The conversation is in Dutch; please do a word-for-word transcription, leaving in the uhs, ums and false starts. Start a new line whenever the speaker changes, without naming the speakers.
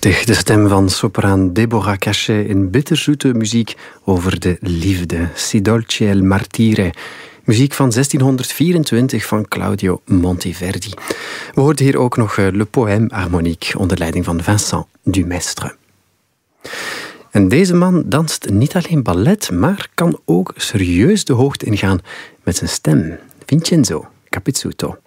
Prachtig, de stem van sopraan Deborah Cachet in bitterzoete muziek over de liefde. Si dolce il martire. Muziek van zestienhonderdvierentwintig van Claudio Monteverdi. We hoorden hier ook nog Le Poème harmonique onder leiding van Vincent Dumestre. En deze man danst niet alleen ballet, maar kan ook serieus de hoogte ingaan met zijn stem. Vincenzo Capizzuto.